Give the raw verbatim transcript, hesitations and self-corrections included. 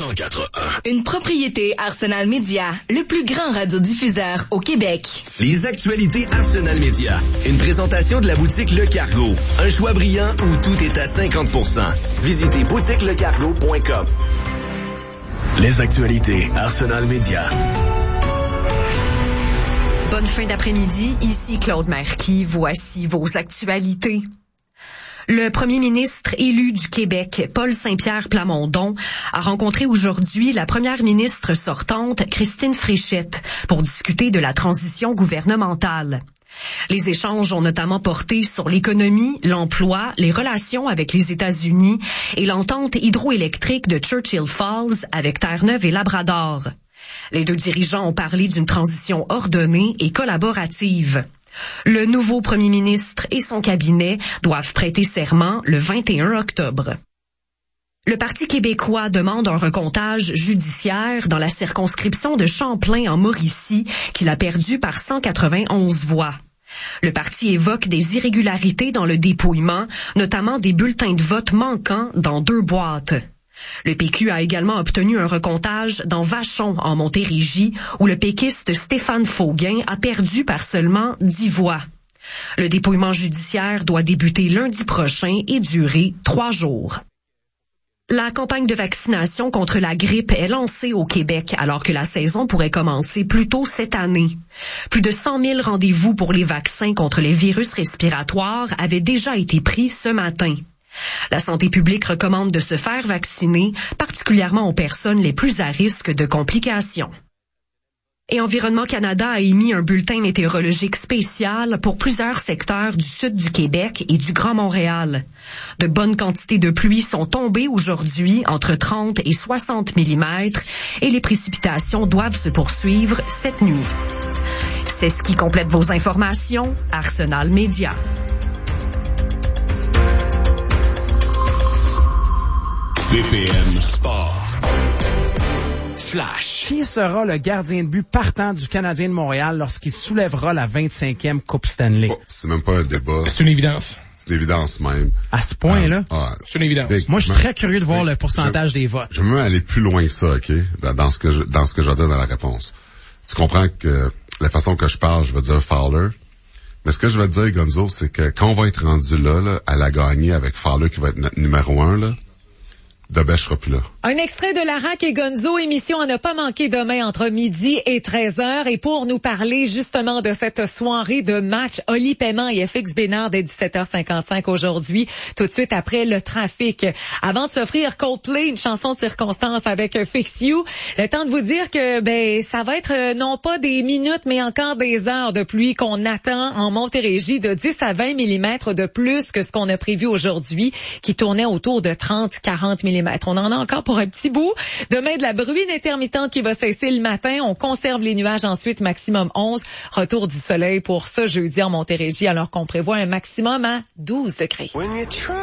cent quatre un. Une propriété Arsenal Média, le plus grand radiodiffuseur au Québec. Les actualités Arsenal Média. Une présentation de la boutique Le Cargo. Un choix brillant où tout est à cinquante pour cent. Visitez boutique le cargo point com. Les actualités Arsenal Média. Bonne fin d'après-midi, ici Claude Marquis, voici vos actualités. Le premier ministre élu du Québec, Paul Saint-Pierre Plamondon, a rencontré aujourd'hui la première ministre sortante, Christine Fréchette, pour discuter de la transition gouvernementale. Les échanges ont notamment porté sur l'économie, l'emploi, les relations avec les États-Unis et l'entente hydroélectrique de Churchill Falls avec Terre-Neuve et Labrador. Les deux dirigeants ont parlé d'une transition ordonnée et collaborative. Le nouveau premier ministre et son cabinet doivent prêter serment le vingt et un octobre. Le Parti québécois demande un recomptage judiciaire dans la circonscription de Champlain en Mauricie qu'il a perdu par cent quatre-vingt-onze voix. Le parti évoque des irrégularités dans le dépouillement, notamment des bulletins de vote manquants dans deux boîtes. Le P Q a également obtenu un recomptage dans Vachon, en Montérégie, où le péquiste Stéphane Fauguin a perdu par seulement dix voix. Le dépouillement judiciaire doit débuter lundi prochain et durer trois jours. La campagne de vaccination contre la grippe est lancée au Québec alors que la saison pourrait commencer plus tôt cette année. Plus de cent mille rendez-vous pour les vaccins contre les virus respiratoires avaient déjà été pris ce matin. La santé publique recommande de se faire vacciner, particulièrement aux personnes les plus à risque de complications. Et Environnement Canada a émis un bulletin météorologique spécial pour plusieurs secteurs du sud du Québec et du Grand Montréal. De bonnes quantités de pluie sont tombées aujourd'hui, entre trente et soixante millimètres, et les précipitations doivent se poursuivre cette nuit. C'est ce qui complète vos informations. Arsenal Média. D P M Sport. Flash. Qui sera le gardien de but partant du Canadien de Montréal lorsqu'il soulèvera la vingt-cinquième Coupe Stanley? Oh, c'est même pas un débat. C'est une évidence. C'est une évidence même. À ce point-là? Ah, c'est une évidence. Big, Moi, je suis très curieux de voir le pourcentage je, des votes. Je veux même aller plus loin que ça, OK? Dans, dans ce que je, dans ce que je vais dire dans la réponse. Tu comprends que la façon que je parle, je vais dire Fowler. Mais ce que je vais te dire, Gonzo, c'est que quand on va être rendu là, là, à la gagner avec Fowler qui va être notre numéro un, là, Debèche sera plus là. Un extrait de Larac et Gonzo, émission à ne pas manquer demain entre midi et treize heures. Et pour nous parler justement de cette soirée de match, Oli Paiement et F X Bénard dès dix-sept heures cinquante-cinq aujourd'hui, tout de suite après le trafic. Avant de s'offrir Coldplay, une chanson de circonstance avec Fix You, le temps de vous dire que ben ça va être non pas des minutes, mais encore des heures de pluie qu'on attend en Montérégie, de dix à vingt millimètres de plus que ce qu'on a prévu aujourd'hui, qui tournait autour de trente à quarante millimètres. On en a encore pour un petit bout. Demain, de la bruine intermittente qui va cesser le matin. On conserve les nuages ensuite, maximum onze. Retour du soleil pour ce jeudi en Montérégie, alors qu'on prévoit un maximum à douze degrés.